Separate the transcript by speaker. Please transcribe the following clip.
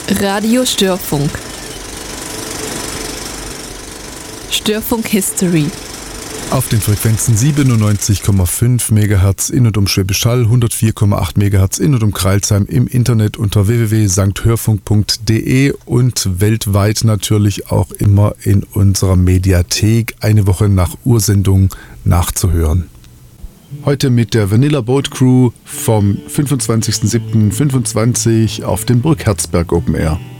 Speaker 1: Radio Störfunk. Störfunk History.
Speaker 2: Auf den Frequenzen 97,5 MHz in und um Schwäbisch Hall, 104,8 MHz in und um Crailsheim, im Internet unter www.sankhörfunk.de und weltweit natürlich auch immer in unserer Mediathek eine Woche nach Ursendung nachzuhören. Heute mit der Vanilla Boat Crew vom 25.07.25 auf dem Burgherzberg Open Air.